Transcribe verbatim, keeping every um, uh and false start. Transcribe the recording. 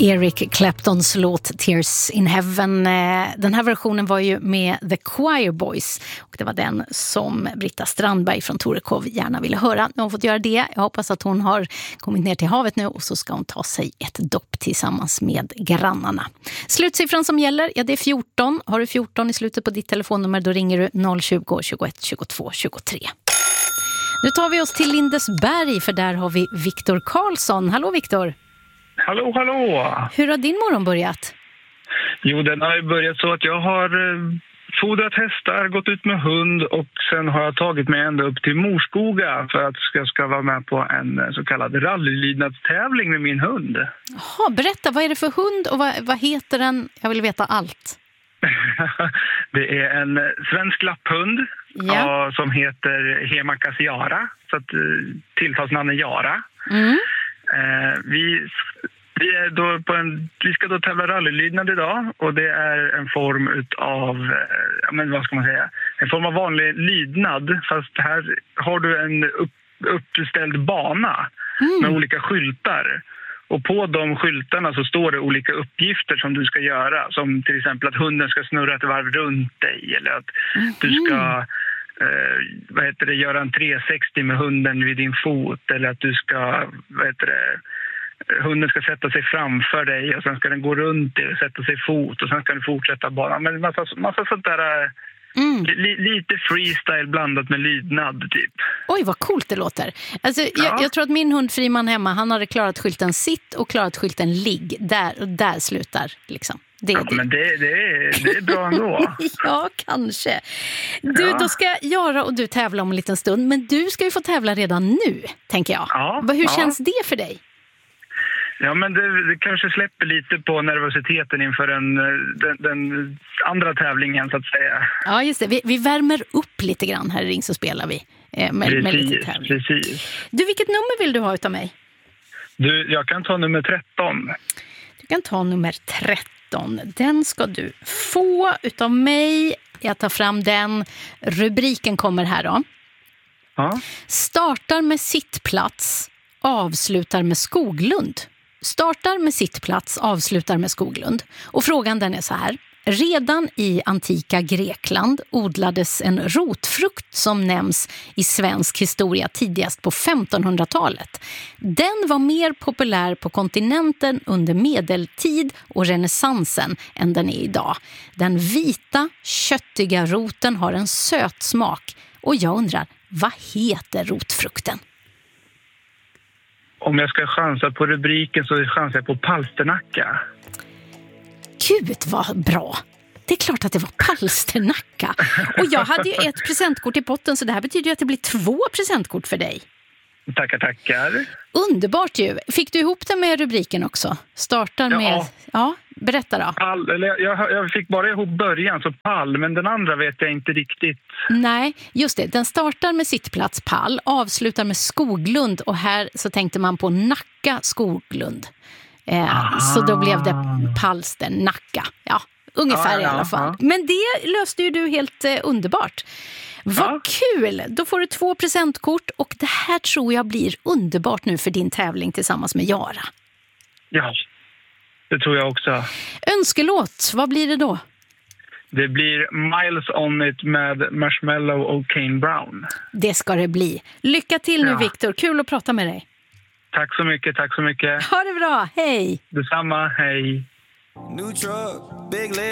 Eric Claptons låt Tears in Heaven. Den här versionen var ju med The Choir Boys och det var den som Britta Strandberg från Torekov gärna ville höra. Nu har hon fått göra det. Jag hoppas att hon har kommit ner till havet nu och så ska hon ta sig ett dopp tillsammans med grannarna. Slutsiffran som gäller, ja det är fjorton. Har du fjorton i slutet på ditt telefonnummer då ringer du noll tjugo, tjugoett, tjugotvå, tjugotre. Nu tar vi oss till Lindesberg för där har vi Viktor Karlsson. Hallå Viktor! Hallå, hallå! Hur har din morgon börjat? Jo, den har ju börjat så att jag har eh, fodrat hästar, gått ut med hund och sen har jag tagit mig ända upp till Morskoga för att jag ska vara med på en eh, så kallad rallylydnadstävling med min hund. Jaha, berätta, vad är det för hund och vad, vad heter den? Jag vill veta allt. Det är en svensk lapphund ja. Ja, som heter Hemakas Jara, så att eh, tilltalsnamnet Jara. Mm. Eh, vi, vi, är då på en, vi ska då tävla rallylydnad idag och det är en form utav, eh, men vad ska man säga, en form av vanlig lydnad fast här har du en upp, uppställd bana mm. med olika skyltar. Och på de skyltarna så står det olika uppgifter som du ska göra. Som till exempel att hunden ska snurra ett varv runt dig. Eller att mm. du ska eh, vad heter det, göra en trehundrasextio med hunden vid din fot. Eller att du ska, vad heter det, hunden ska sätta sig framför dig. Och sen ska den gå runt dig och sätta sig fot. Och sen ska den fortsätta banan. Men massa, massa sånt där... Mm. L- lite freestyle blandat med lydnad typ. Oj, vad coolt det låter. Alltså, ja. jag, jag tror att min hund Friman hemma, han hade klarat skylten sitt och klarat skylten ligg. Där, där slutar liksom. Det är ja, det. Men det, det, är, det är bra ändå. Ja, kanske. Du, ja. Då ska Jara och du tävla om en liten stund. Men du ska ju få tävla redan nu, tänker jag. Ja, Hur ja. känns det för dig? Ja, men det, det kanske släpper lite på nervositeten inför den, den, den andra tävlingen, så att säga. Ja, just det. Vi, vi värmer upp lite grann här i Ring så spelar vi eh, med, precis, med lite tävling. Precis. Du, vilket nummer vill du ha utav mig? Du, jag kan ta nummer tretton. Du kan ta nummer tretton. Den ska du få utav mig. Jag tar fram den. Rubriken kommer här då. Ja. Startar med sittplats, avslutar med Skoglund. Startar med sittplats, avslutar med Skoglund. Och frågan den är så här. Redan i antika Grekland odlades en rotfrukt som nämns i svensk historia tidigast på femtonhundratalet. Den var mer populär på kontinenten under medeltid och renässansen än den är idag. Den vita, köttiga roten har en söt smak. Och jag undrar, vad heter rotfrukten? Om jag ska chansa på rubriken så chansar jag på palsternacka. Gud vad bra! Det är klart att det var palsternacka. Och jag hade ju ett presentkort i potten så det här betyder ju att det blir två presentkort för dig. Tackar, tackar. Underbart ju. Fick du ihop det med rubriken också? Startar med... Ja. Ja, berätta då. Pall, eller jag, jag fick bara ihop början, så pall, men den andra vet jag inte riktigt. Nej, just det. Den startar med sittplats pall, avslutar med Skoglund och här så tänkte man på Nacka Skoglund. Eh, så då blev det Palster Nacka. Ja, ungefär ja, i alla fall. Ja. Men det löste ju du helt eh, underbart. Vad ja. Kul! Då får du två presentkort och det här tror jag blir underbart nu för din tävling tillsammans med Jara. Ja, det tror jag också. Önskelåt, vad blir det då? Det blir Miles on It med Marshmallow och Kane Brown. Det ska det bli. Lycka till nu ja. Viktor, kul att prata med dig. Tack så mycket, tack så mycket. Ha det bra, hej! Detsamma, hej. New truck, big leg.